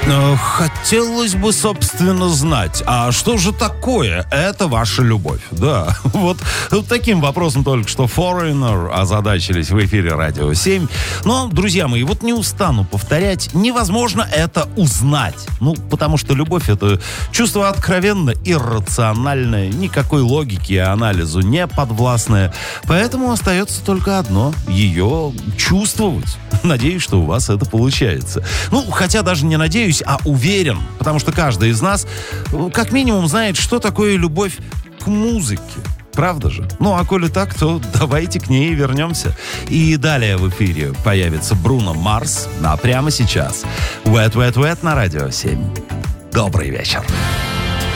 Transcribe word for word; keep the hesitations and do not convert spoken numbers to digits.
Хотелось бы, собственно, знать, а что же такое это ваша любовь? Да, вот, вот таким вопросом только что Foreigner озадачились в эфире Радио семь. Но, друзья мои, вот не устану повторять, невозможно это узнать. Ну, потому что любовь — это чувство откровенно иррациональное, никакой логики и анализу не подвластное. Поэтому остается только одно — ее чувствовать. Надеюсь, что у вас это получается. Ну, хотя даже не надеюсь, а уверен, потому что каждый из нас как минимум знает, что такое любовь к музыке. Правда же? Ну, а коли так, то давайте к ней вернемся. И далее в эфире появится Бруно Марс, а прямо сейчас Wet, Wet, Wet на Радио семь. Добрый вечер.